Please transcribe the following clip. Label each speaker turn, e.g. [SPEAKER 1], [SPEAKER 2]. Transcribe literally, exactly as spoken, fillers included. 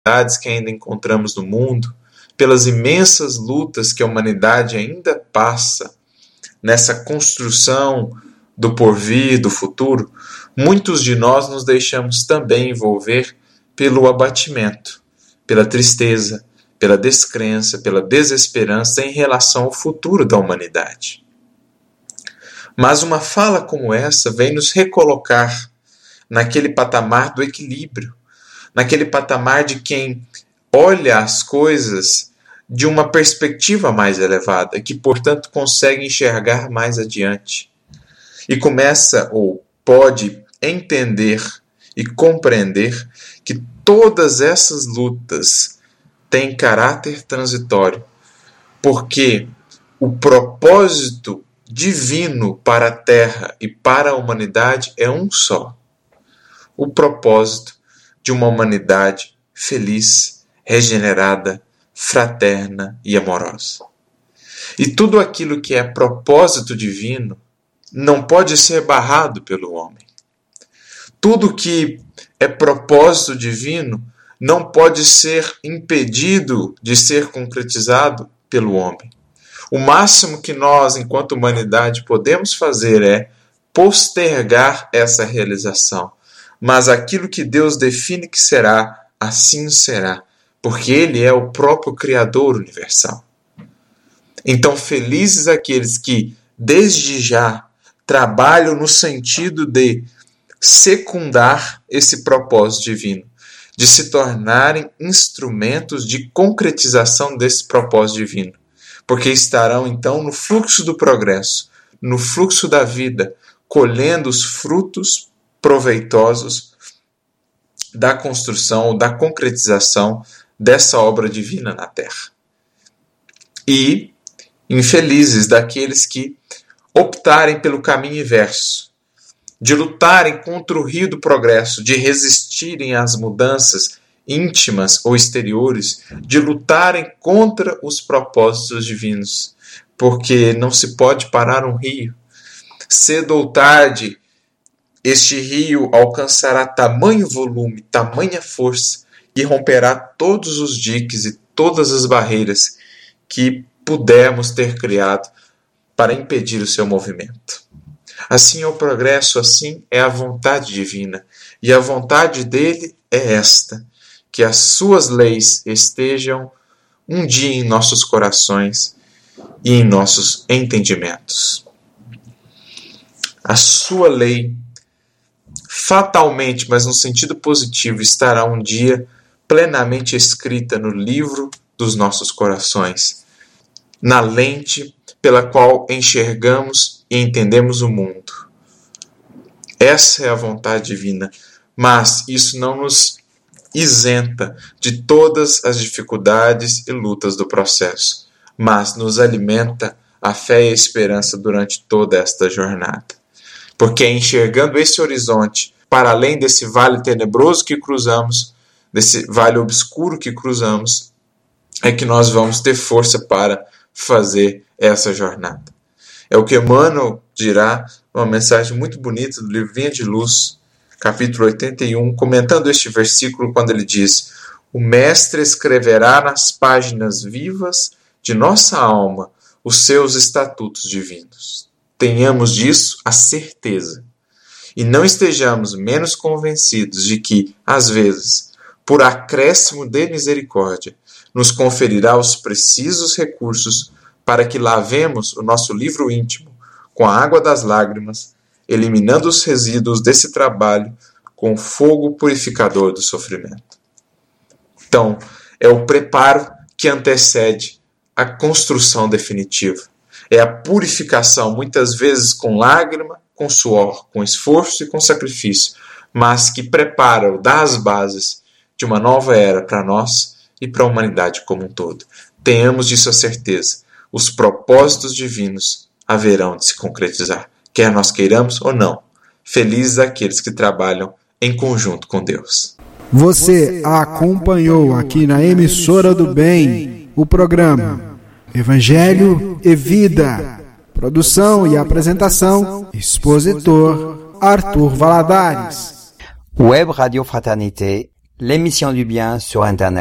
[SPEAKER 1] dificuldades que ainda encontramos no mundo, pelas imensas lutas que a humanidade ainda passa nessa construção do porvir, do futuro, muitos de nós nos deixamos também envolver pelo abatimento, pela tristeza, pela descrença, pela desesperança em relação ao futuro da humanidade. Mas uma fala como essa vem nos recolocar naquele patamar do equilíbrio, naquele patamar de quem olha as coisas de uma perspectiva mais elevada, que, portanto, consegue enxergar mais adiante. E começa, ou pode, entender e compreender que todas essas lutas têm caráter transitório, porque o propósito divino para a Terra e para a humanidade é um só. O propósito de uma humanidade feliz, regenerada, fraterna e amorosa. E tudo aquilo que é propósito divino não pode ser barrado pelo homem. Tudo que é propósito divino não pode ser impedido de ser concretizado pelo homem. O máximo que nós, enquanto humanidade, podemos fazer é postergar essa realização. Mas aquilo que Deus define que será, assim será, porque Ele é o próprio Criador universal. Então, felizes aqueles que, desde já, trabalham no sentido de secundar esse propósito divino, de se tornarem instrumentos de concretização desse propósito divino, porque estarão, então, no fluxo do progresso, no fluxo da vida, colhendo os frutos proveitosos da construção, da concretização dessa obra divina na Terra. E infelizes daqueles que optarem pelo caminho inverso, de lutarem contra o rio do progresso, de resistirem às mudanças íntimas ou exteriores, de lutarem contra os propósitos divinos, porque não se pode parar um rio. Cedo ou tarde, este rio alcançará tamanho volume, tamanha força e romperá todos os diques e todas as barreiras que pudermos ter criado para impedir o seu movimento. Assim é o progresso, assim é a vontade divina. E a vontade dele é esta, que as suas leis estejam um dia em nossos corações e em nossos entendimentos. A sua lei, fatalmente, mas no sentido positivo, estará um dia plenamente escrita no livro dos nossos corações, na lente pela qual enxergamos e entendemos o mundo. Essa é a vontade divina, mas isso não nos isenta de todas as dificuldades e lutas do processo, mas nos alimenta a fé e a esperança durante toda esta jornada. Porque é enxergando esse horizonte, para além desse vale tenebroso que cruzamos, desse vale obscuro que cruzamos, é que nós vamos ter força para fazer essa jornada. É o que Emmanuel dirá numa mensagem muito bonita do livro Vinha de Luz, capítulo oitenta e um, comentando este versículo quando ele diz: o Mestre escreverá nas páginas vivas de nossa alma os seus estatutos divinos. Tenhamos disso a certeza e não estejamos menos convencidos de que, às vezes, por acréscimo de misericórdia, nos conferirá os precisos recursos para que lavemos o nosso livro íntimo com a água das lágrimas, eliminando os resíduos desse trabalho com o fogo purificador do sofrimento. Então, é o preparo que antecede a construção definitiva. É a purificação, muitas vezes com lágrima, com suor, com esforço e com sacrifício, mas que prepara ou dá as bases de uma nova era para nós e para a humanidade como um todo. Tenhamos disso a certeza. Os propósitos divinos haverão de se concretizar, quer nós queiramos ou não. Felizes aqueles que trabalham em conjunto com Deus.
[SPEAKER 2] Você acompanhou aqui na Emissora do Bem o programa Evangelho e Vida. Produção e apresentação, expositor Arthur Valadares.
[SPEAKER 3] Web Radio Fraternité, l'émission du bien sur Internet.